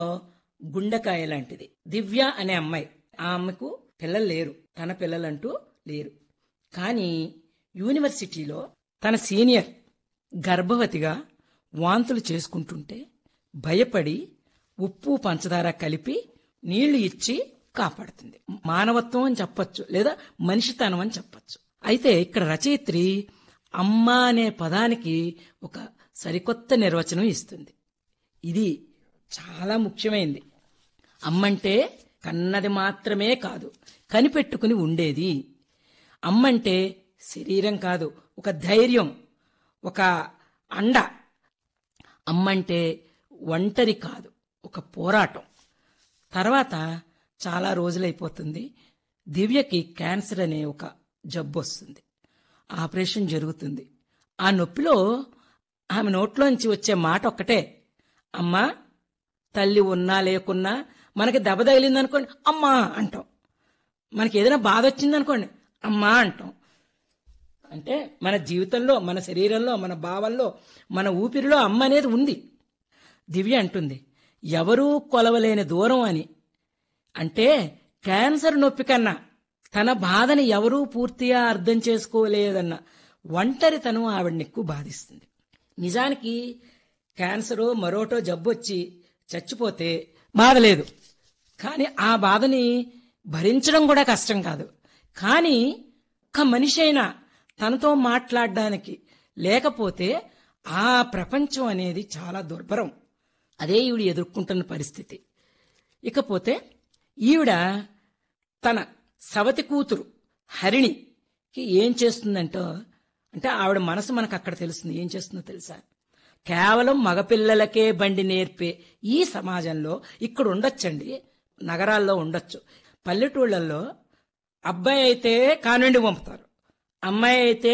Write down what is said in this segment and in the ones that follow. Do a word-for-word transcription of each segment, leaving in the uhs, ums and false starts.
గుండెకాయ లాంటిది. దివ్య అనే అమ్మాయి, ఆ అమ్మకు పిల్లలు లేరు, తన పిల్లలంటూ లేరు. కానీ యూనివర్సిటీలో తన సీనియర్ గర్భవతిగా వాంతులు చేసుకుంటుంటే భయపడి ఉప్పు పంచదార కలిపి నీళ్లు ఇచ్చి కాపాడుతుంది. మానవత్వం అని చెప్పొచ్చు, లేదా మనిషితనం అని చెప్పొచ్చు. అయితే ఇక్కడ రచయిత్రి అమ్మ అనే పదానికి ఒక సరికొత్త నిర్వచనం ఇస్తుంది. ఇది చాలా ముఖ్యమైనది. అమ్మంటే కన్నది మాత్రమే కాదు, కనిపెట్టుకుని ఉండేది. అమ్మంటే శరీరం కాదు, ఒక ధైర్యం, ఒక అండ. అమ్మంటే ఒంటరి కాదు, ఒక పోరాటం. తర్వాత చాలా రోజులైపోతుంది, దివ్యకి క్యాన్సర్ అనే ఒక జబ్బు వస్తుంది. ఆపరేషన్ జరుగుతుంది. ఆ నొప్పిలో ఆమె నోట్లోంచి వచ్చే మాట ఒక్కటే, అమ్మా. తల్లి ఉన్నా లేకున్నా మనకి దెబ్బ తగిలిందనుకోండి అమ్మా అంటాం. మనకి ఏదైనా బాధ వచ్చిందనుకోండి అమ్మా అంటాం. అంటే మన జీవితంలో, మన శరీరంలో, మన భావంలో, మన ఊపిరిలో అమ్మ అనేది ఉంది. దివ్య అంటుంది, ఎవరూ కొలవలేని దూరం అని. అంటే క్యాన్సర్ నొప్పి కన్నా తన బాధని ఎవరూ పూర్తిగా అర్థం చేసుకోలేదన్న ఒంటరితనం ఆవిడని ఎక్కువ బాధిస్తుంది. నిజానికి క్యాన్సరో మరోటో జబ్బొచ్చి చచ్చిపోతే బాధ లేదు, కానీ ఆ బాధని భరించడం కూడా కష్టం కాదు. కానీ ఒక్క మనిషి అయినా తనతో మాట్లాడడానికి లేకపోతే ఆ ప్రపంచం అనేది చాలా దుర్భరం. అదే ఈవిడ ఎదుర్కొంటున్న పరిస్థితి. ఇకపోతే ఈవిడ తన సవతి కూతురు హరిణికి ఏం చేస్తుందంటో, అంటే ఆవిడ మనసు మనకు అక్కడ తెలుస్తుంది. ఏం చేస్తుందో తెలుసా? కేవలం మగపిల్లలకే బండి నేర్పే ఈ సమాజంలో ఇక్కడ ఉండొచ్చండి, నగరాల్లో ఉండొచ్చు. పల్లెటూళ్లలో అబ్బాయి అయితే కాన్వెంట్ పంపుతారు, అమ్మాయి అయితే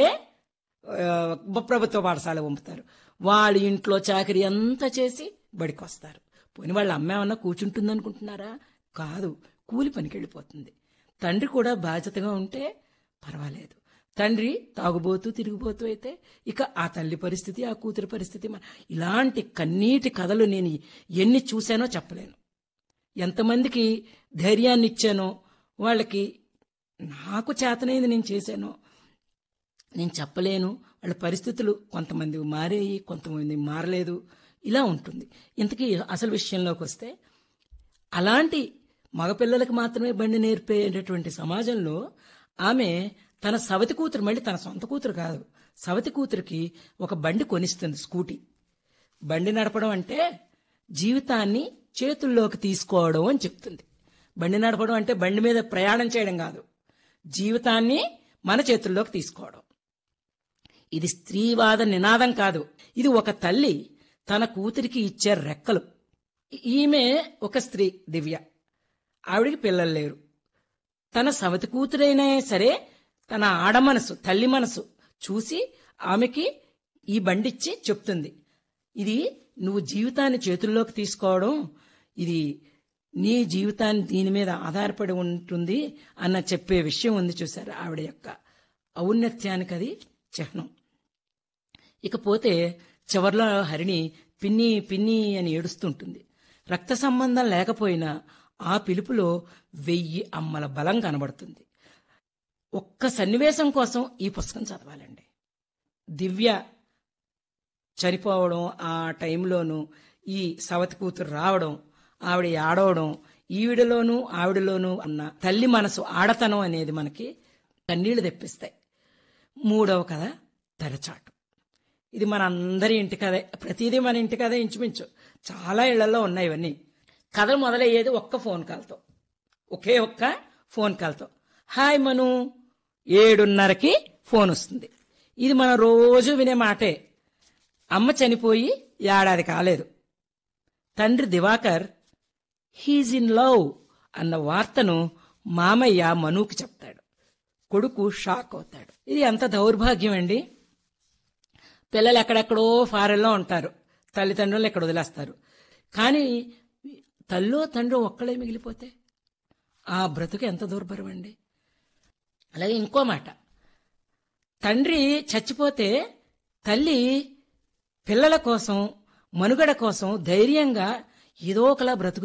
ప్రభుత్వ పాఠశాల పంపుతారు. వాళ్ళు ఇంట్లో చాకరీ అంతా చేసి బడికి వస్తారు. పోని వాళ్ళ అమ్మ ఏమన్నా కూర్చుంటుంది అనుకుంటున్నారా? కాదు, కూలి పనికి వెళ్ళిపోతుంది. తండ్రి కూడా బాధ్యతగా ఉంటే పర్వాలేదు. తండ్రి తాగుబోతూ తిరిగిపోతూ అయితే ఇక ఆ తల్లి పరిస్థితి, ఆ కూతురి పరిస్థితి. ఇలాంటి కన్నీటి కథలు నేను ఎన్ని చూశానో చెప్పలేను. ఎంతమందికి ధైర్యాన్ని ఇచ్చానో, వాళ్ళకి నాకు చేతనైంది నేను చేశానో నేను చెప్పలేను. వాళ్ళ పరిస్థితులు కొంతమంది మారాయి, కొంతమంది మారలేదు, ఇలా ఉంటుంది. ఇంతకీ అసలు విషయంలోకి వస్తే, అలాంటి మగపిల్లలకు మాత్రమే బండి నేర్పేటటువంటి సమాజంలో ఆమె తన సవతి కూతురు, మళ్ళీ తన సొంత కూతురు కాదు, సవతి కూతురికి ఒక బండి కొనిస్తుంది, స్కూటీ. బండి నడపడం అంటే జీవితాన్ని చేతుల్లోకి తీసుకోవడం అని చెప్తుంది. బండి నడపడం అంటే బండి మీద ప్రయాణం చేయడం కాదు, జీవితాన్ని మన చేతుల్లోకి తీసుకోవడం. ఇది స్త్రీవాద నినాదం కాదు, ఇది ఒక తల్లి తన కూతురికి ఇచ్చే రెక్కలు. ఈమె ఒక స్త్రీ దివ్య, ఆవిడికి పిల్లలు లేరు. తన సవతి కూతురైనా సరే తన ఆడ మనసు, తల్లి మనసు చూసి ఆమెకి ఈ బండిచ్చి చెప్తుంది, ఇది నువ్వు జీవితాన్ని చేతుల్లోకి తీసుకోవడం, ఇది నీ జీవితాన్ని దీని మీద ఆధారపడి ఉంటుంది అన్న చెప్పే విషయం ఉంది. చూసారు ఆవిడ యొక్క ఔన్నత్యానికి అది చిహ్నం. ఇకపోతే చివర్లో హరిణి పిన్ని పిన్ని అని ఏడుస్తుంటుంది. రక్త సంబంధం లేకపోయినా ఆ పిలుపులో వెయ్యి అమ్మల బలం కనబడుతుంది. ఒక్క సన్నివేశం కోసం ఈ పుస్తకం చదవాలండి. దివ్య చనిపోవడం, ఆ టైంలోనూ ఈ సవతి కూతురు రావడం, ఆవిడ ఆడవడం, ఈవిడలోనూ ఆవిడలోనూ ఉన్న తల్లి మనసు, ఆడతనం అనేది మనకి కన్నీళ్లు తెప్పిస్తాయి. మూడవ కథ తెరచాటు. ఇది మన అందరి ఇంటి కథే, ప్రతిదీ మన ఇంటి కథే ఇంచుమించు. చాలా ఇళ్లలో ఉన్నాయి ఇవన్నీ. కథ మొదలయ్యేది ఒక్క ఫోన్ కాల్తో, ఒకే ఒక్క ఫోన్ కాల్తో. హాయ్ మను, ఏడున్నరకి ఫోన్ వస్తుంది. ఇది మనం రోజు వినే మాటే. అమ్మ చనిపోయి ఏడాది కాలేదు. తండ్రి దివాకర్ హీజ్ ఇన్ లవ్ అన్న వార్తను మామయ్య మనుకి చెప్తాడు. కొడుకు షాక్ అవుతాడు. ఇది ఎంత దౌర్భాగ్యం అండి. పిల్లలు ఎక్కడెక్కడో ఫారెన్లో ఉంటారు, తల్లిదండ్రులు ఎక్కడ వదిలేస్తారు. కానీ తల్లో తండ్రి ఒక్కడే మిగిలిపోతే ఆ బ్రతుకు ఎంత దుర్భరం అండి. అలాగే ఇంకో మాట, తండ్రి చచ్చిపోతే తల్లి పిల్లల కోసం, మనుగడ కోసం ధైర్యంగా ఏదో ఒకలా బ్రతుకు